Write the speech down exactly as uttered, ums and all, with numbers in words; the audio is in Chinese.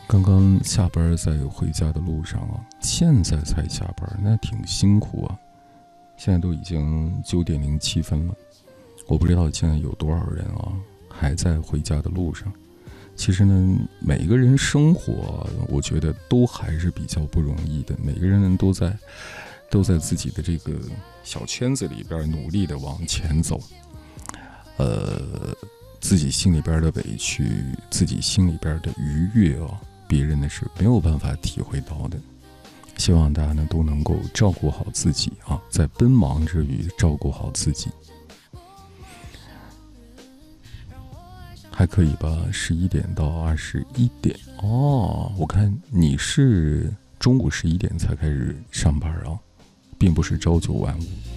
刚刚下班在回家的路上啊，现在才下班，那挺辛苦啊。现在都已经九点零七分了，我不知道现在有多少人啊还在回家的路上。其实呢，每个人生活，我觉得都还是比较不容易的。每个人都在都在自己的这个小圈子里边努力的往前走。呃，自己心里边的委屈，自己心里边的愉悦啊，别人呢是没有办法体会到的。希望大家呢都能够照顾好自己啊，在奔忙之余照顾好自己。还可以吧，十一点到二十一点哦。我看你是中午十一点才开始上班啊，并不是朝九晚五。